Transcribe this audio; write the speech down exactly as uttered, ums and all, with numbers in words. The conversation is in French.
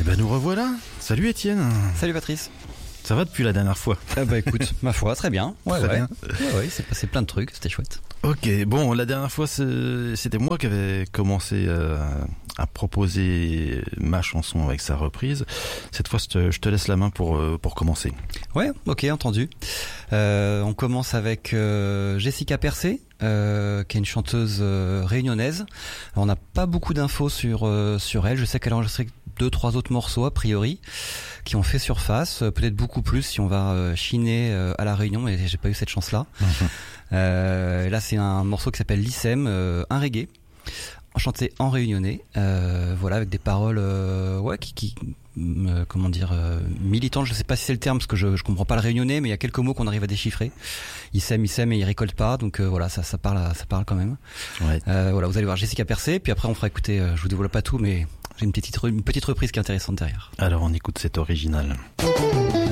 ben nous revoilà. Salut Étienne. Salut Patrice. Ça va depuis la dernière fois? Ah bah écoute, ma foi, très bien. Ouais, très ouais. bien. Ouais, ouais, c'est passé plein de trucs, c'était chouette. Ok, bon, la dernière fois c'est, c'était moi qui avais commencé euh, à proposer ma chanson avec sa reprise. Cette fois, je te, je te laisse la main pour euh, pour commencer. Ouais, ok, entendu. Euh, on commence avec euh, Jessica Percé, euh, qui est une chanteuse euh, réunionnaise. Alors, on n'a pas beaucoup d'infos sur euh, sur elle. Je sais qu'elle a enregistré deux, trois autres morceaux a priori qui ont fait surface. Euh, peut-être beaucoup plus si on va euh, chiner euh, à la Réunion, mais j'ai pas eu cette chance-là. Mmh. Euh, là, c'est un morceau qui s'appelle Lissem, euh, un reggae, chanté en réunionnais, euh, voilà, avec des paroles, euh, ouais, qui, qui euh, comment dire, euh, militantes. Je sais pas si c'est le terme parce que je, je comprends pas le réunionnais, mais il y a quelques mots qu'on arrive à déchiffrer. Il sème, il sème et il récolte pas, donc euh, voilà, ça, ça parle, à, ça parle quand même. Ouais. Euh, voilà, vous allez voir Jessica Percé, puis après on fera écouter. Euh, je vous dévoile pas tout, mais j'ai une petite, une petite reprise qui est intéressante derrière. Alors on écoute cet original.